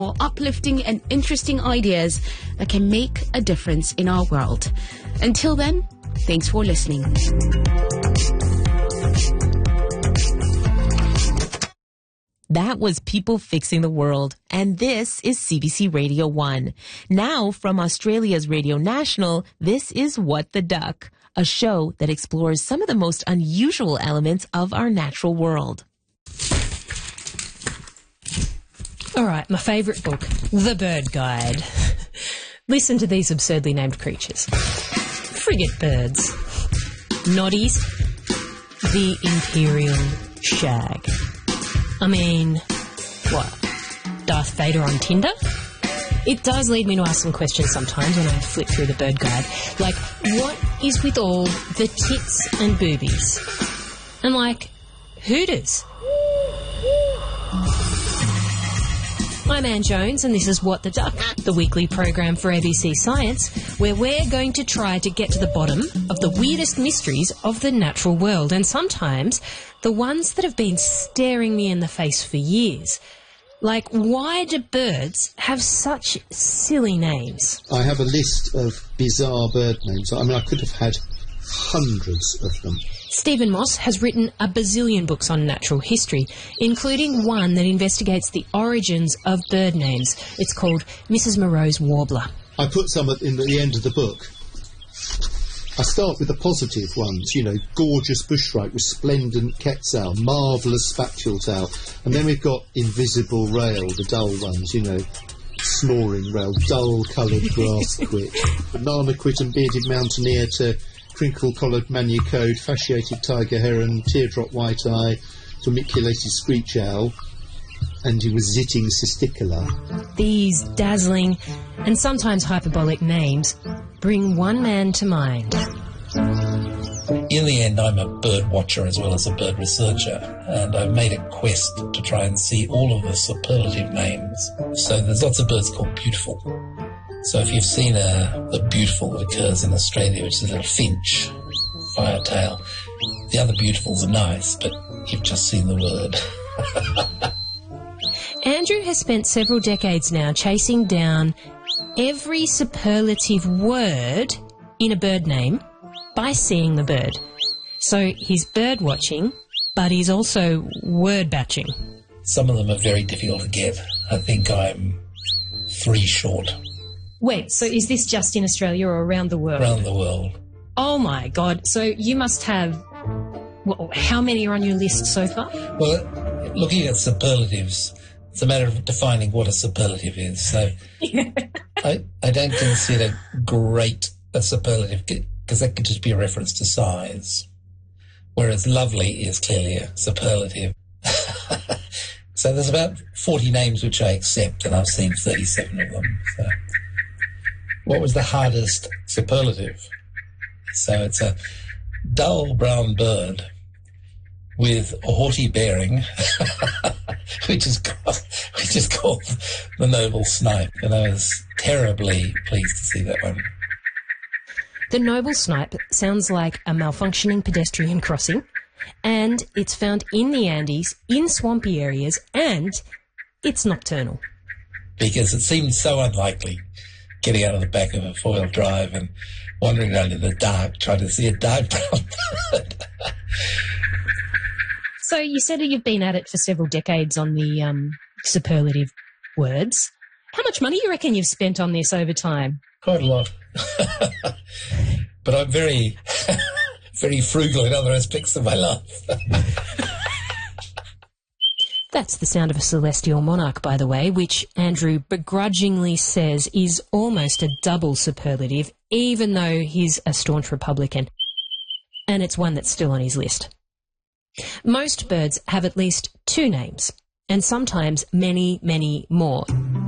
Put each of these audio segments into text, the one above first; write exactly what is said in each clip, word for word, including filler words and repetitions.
More uplifting and interesting ideas that can make a difference in our world. Until then, thanks for listening. That was People Fixing the World, and this is C B C Radio one. Now, from Australia's Radio National, this is What the Duck, a show that explores some of the most unusual elements of our natural world. All right, my favourite book, The Bird Guide. Listen to these absurdly named creatures. Frigate birds. Noddies. The Imperial Shag. I mean, what? Darth Vader on Tinder? It does lead me to ask some questions sometimes when I flip through the bird guide. Like, what is with all the tits and boobies? And, like, hooters? I'm Anne Jones, and this is What the Duck, the weekly program for A B C Science, where we're going to try to get to the bottom of the weirdest mysteries of the natural world, and sometimes the ones that have been staring me in the face for years. Like, why do birds have such silly names? I have a list of bizarre bird names. I mean, I could have had hundreds of them. Stephen Moss has written a bazillion books on natural history, including one that investigates the origins of bird names. It's called Missus Moreau's Warbler. I put some at in the end of the book. I start with the positive ones, you know, gorgeous bushrake, resplendent quetzal, marvellous spatule tail. And then we've got invisible rail, the dull ones, you know, snoring rail, dull-coloured grass quit, banana quit and bearded mountaineer to crinkle-collared maniacode, fasciated tiger heron, teardrop white-eye, formiculated screech owl, and he was zitting cisticola. These dazzling and sometimes hyperbolic names bring one man to mind. In the end, I'm a bird watcher as well as a bird researcher, and I've made a quest to try and see all of the superlative names. So there's lots of birds called beautiful. So if you've seen a, the beautiful that occurs in Australia, which is a little finch, firetail, the other beautifuls are nice, but you've just seen the word. Andrew has spent several decades now chasing down every superlative word in a bird name by seeing the bird. So he's bird watching, but he's also word batching. Some of them are very difficult to get. I think I'm three short. Wait, so is this just in Australia or around the world? Around the world. Oh my God. So you must have, well, how many are on your list so far? Well, looking at superlatives, it's a matter of defining what a superlative is. So I, I don't consider great a superlative because that could just be a reference to size, whereas lovely is clearly a superlative. So there's about forty names which I accept, and I've seen thirty-seven of them. So what was the hardest superlative? So it's a dull brown bird with a haughty bearing, which is called, which is called the noble snipe, and I was terribly pleased to see that one. The noble snipe sounds like a malfunctioning pedestrian crossing, and it's found in the Andes, in swampy areas, and it's nocturnal. Because it seemed so unlikely, getting out of the back of a four-wheel drive and wandering around in the dark, trying to see a dark brown bird. So you said that you've been at it for several decades on the um, superlative words. How much money do you reckon you've spent on this over time? Quite a lot. But I'm very, very frugal in other aspects of my life. That's the sound of a celestial monarch, by the way, which Andrew begrudgingly says is almost a double superlative, even though he's a staunch Republican. And it's one that's still on his list. Most birds have at least two names, and sometimes many, many more.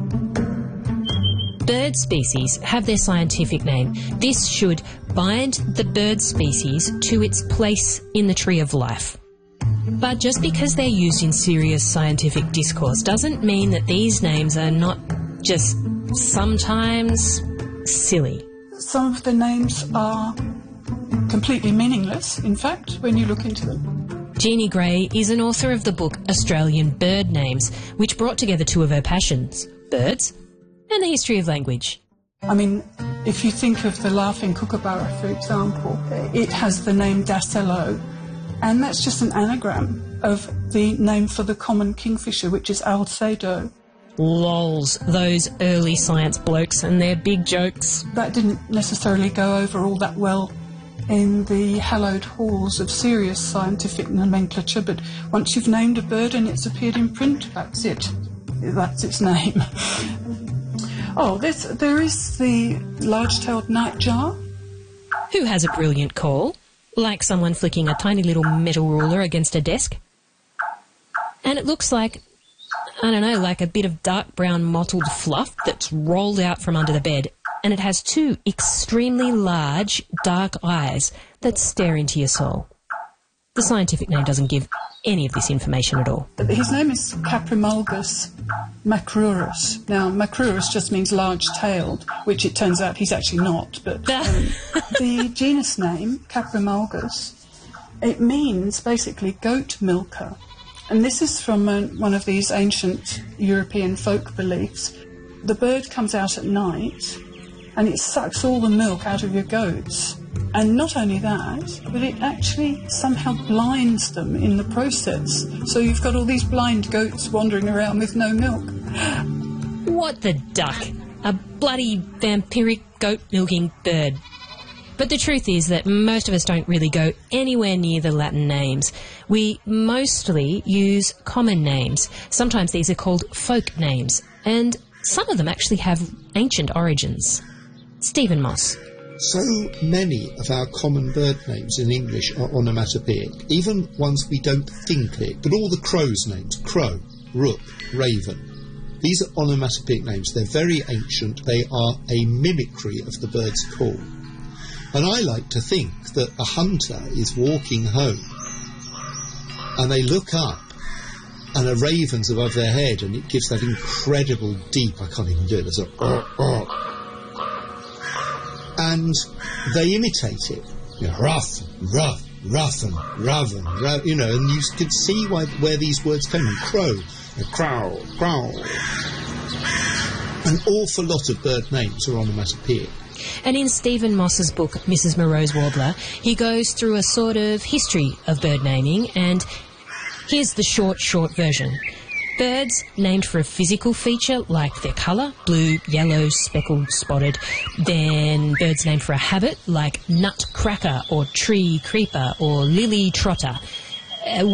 Bird species have their scientific name. This should bind the bird species to its place in the tree of life. But just because they're used in serious scientific discourse doesn't mean that these names are not just sometimes silly. Some of the names are completely meaningless, in fact, when you look into them. Jeannie Gray is an author of the book Australian Bird Names, which brought together two of her passions, birds, and the history of language. I mean, if you think of the laughing kookaburra, for example, it has the name Dasello, and that's just an anagram of the name for the common kingfisher, which is Alcedo. Lols, those early science blokes and their big jokes. That didn't necessarily go over all that well in the hallowed halls of serious scientific nomenclature, but once you've named a bird and it's appeared in print, that's it. That's its name. Oh, there's, there is the large-tailed nightjar. Who has a brilliant call, like someone flicking a tiny little metal ruler against a desk. And it looks like, I don't know, like a bit of dark brown mottled fluff that's rolled out from under the bed, and it has two extremely large, dark eyes that stare into your soul. The scientific name doesn't give any of this information at all. His name is Caprimulgus macrurus. Now, macrurus just means large-tailed, which it turns out he's actually not, but um, the genus name, Caprimulgus, it means basically goat milker. And this is from uh, one of these ancient European folk beliefs. The bird comes out at night and it sucks all the milk out of your goats. And not only that, but it actually somehow blinds them in the process. So you've got all these blind goats wandering around with no milk. What the duck? A bloody vampiric goat-milking bird. But the truth is that most of us don't really go anywhere near the Latin names. We mostly use common names. Sometimes these are called folk names, and some of them actually have ancient origins. Stephen Moss. So many of our common bird names in English are onomatopoeic, even ones we don't think it, but all the crows' names, crow, rook, raven. These are onomatopoeic names. They're very ancient. They are a mimicry of the bird's call. And I like to think that a hunter is walking home and they look up and a raven's above their head and it gives that incredible deep, I can't even do it, there's a uh, uh, and they imitate it. You know, rough, rough, rough and raven, rough, you know, and you could see why, where these words came from. Crow, crow, crow. An awful lot of bird names are onomatopoeic. And in Stephen Moss's book, Missus Moreau's Warbler, he goes through a sort of history of bird naming, and here's the short, short version. Birds named for a physical feature like their colour, blue, yellow, speckled, spotted. Then birds named for a habit like nutcracker or tree creeper or lily trotter.